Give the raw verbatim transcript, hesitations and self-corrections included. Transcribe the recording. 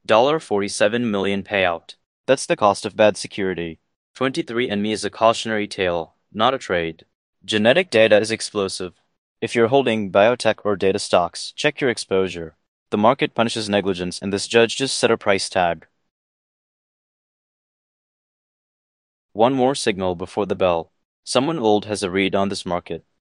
forty-seven million payout. That's the cost of bad security. twenty-three and me is a cautionary tale, not a trade. Genetic data is explosive. If you're holding biotech or data stocks, check your exposure. The market punishes negligence, and this judge just set a price tag. One more signal before the bell. Someone old has a read on this market.